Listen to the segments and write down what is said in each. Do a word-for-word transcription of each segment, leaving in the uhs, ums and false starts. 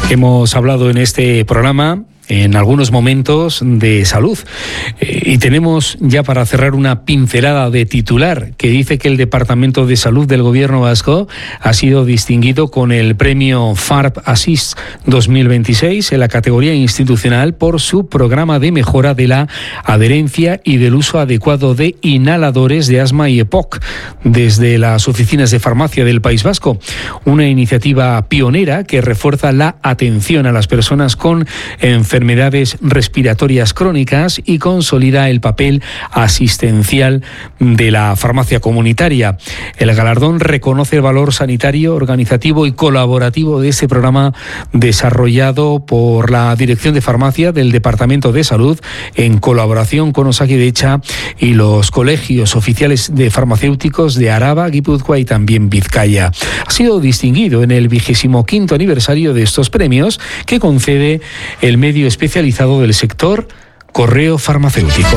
Hemos hablado en este programa en algunos momentos de salud. Eh, y tenemos ya para cerrar una pincelada de titular que dice que el Departamento de Salud del Gobierno vasco ha sido distinguido con el premio F A R P Assist dos mil veintiséis en la categoría institucional por su programa de mejora de la adherencia y del uso adecuado de inhaladores de asma y E P O C desde las oficinas de farmacia del País Vasco. Una iniciativa pionera que refuerza la atención a las personas con enfermedades enfermedades respiratorias crónicas y consolida el papel asistencial de la farmacia comunitaria. El galardón reconoce el valor sanitario, organizativo y colaborativo de este programa desarrollado por la Dirección de Farmacia del Departamento de Salud en colaboración con Osakidetza y los colegios oficiales de farmacéuticos de Araba, Guipúzcoa y también Vizcaya. Ha sido distinguido en el vigésimo quinto aniversario de estos premios que concede el medio especializado del sector Correo Farmacéutico.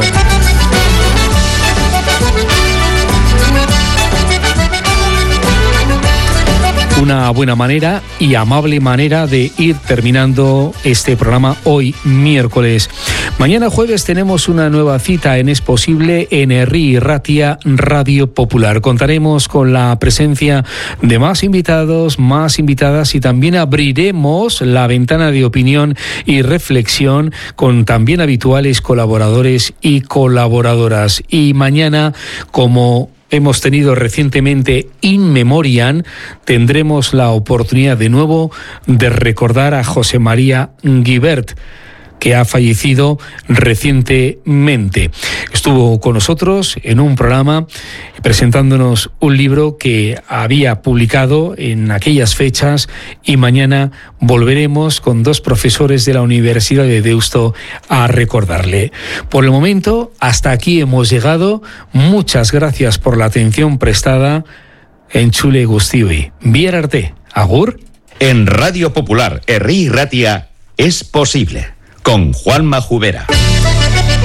Una buena manera y amable manera de ir terminando este programa hoy miércoles. Mañana jueves tenemos una nueva cita en Es Posible en Herri Ratia Radio Popular. Contaremos con la presencia de más invitados, más invitadas y también abriremos la ventana de opinión y reflexión con también habituales colaboradores y colaboradoras. Y mañana, como hemos tenido recientemente In Memoriam, tendremos la oportunidad de nuevo de recordar a José María Guibert, que ha fallecido recientemente. Estuvo con nosotros en un programa presentándonos un libro que había publicado en aquellas fechas y mañana volveremos con dos profesores de la Universidad de Deusto a recordarle. Por el momento, hasta aquí hemos llegado. Muchas gracias por la atención prestada. Entzule guztioi. Bihar arte. Agur. En Radio Popular, Herri Ratia, Es Posible, con Juanma Jubera.